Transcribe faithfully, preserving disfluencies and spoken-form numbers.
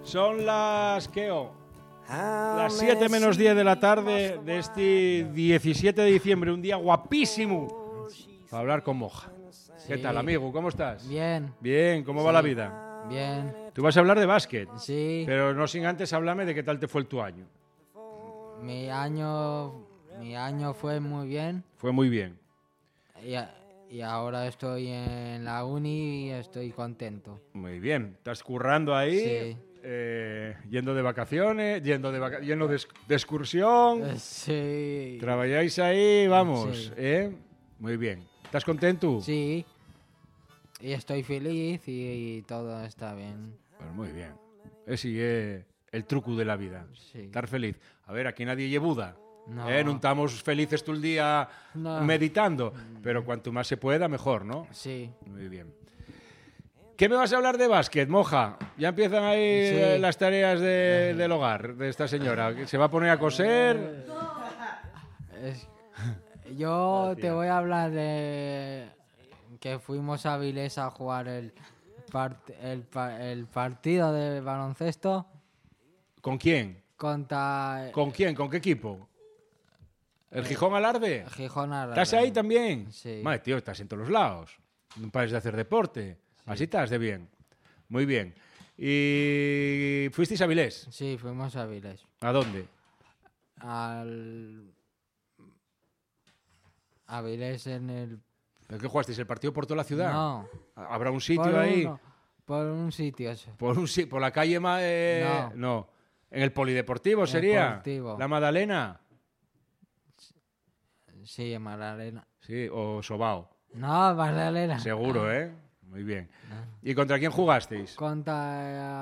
Son las, ¿qué? Oh, las siete menos diez de la tarde de este diecisiete de diciembre, un día guapísimo para hablar con Moja. ¿Qué Sí. tal, amigo? ¿Cómo estás? Bien. Bien, ¿cómo va Sí. la vida? Bien. Tú vas a hablar de básquet, Sí. pero no sin antes háblame de qué tal te fue tu año. Mi año, mi año fue muy bien Fue muy bien. y, a- y ahora estoy en la uni y estoy contento. Muy bien. Estás currando ahí, Sí. eh, yendo de vacaciones, yendo de, vaca- yendo de, ex- de excursión. Eh, Sí. Trabajáis ahí, vamos, Sí. ¿eh? Muy bien. ¿Estás contento? Sí. Y estoy feliz y, y todo está bien. Pues muy bien. Ese es el truco de la vida. Sí. Estar feliz. A ver, aquí nadie lle Buda. No. Eh, no estamos felices todo el día No. meditando, pero cuanto más se pueda, mejor, ¿no? Sí. Muy bien. ¿Qué me vas a hablar de básquet, Moja? Ya empiezan ahí Sí. eh, las tareas de- del hogar de esta señora. ¿Se va a poner a coser? Es- yo Gracias. te voy a hablar de que fuimos a Vilés a jugar el, part- el, pa- el partido de baloncesto ¿Con quién? contra ¿Con quién? ¿Con qué equipo? ¿El Gijón Alarde? Gijón Arrada. ¿Estás ahí también? Sí. Madre, tío, estás en todos los lados. No pares de hacer deporte. Así estás de bien. Muy bien. ¿Y fuisteis a Vilés? Sí, fuimos a Vilés. ¿A dónde? Al... A Vilés en el... ¿Pero qué jugasteis? ¿El partido por toda la ciudad? No, ¿Habrá un sitio por, ahí? uno- por un sitio eso. ¿Por, un, si- ¿Por la calle? Ma- eh, No. ¿En el Polideportivo sería? Deportivo. ¿La Madalena? Sí, en Magdalena. Sí, o Sobao. No, Magdalena. Seguro, ¿eh? Muy bien. No. ¿Y contra quién jugasteis? Contra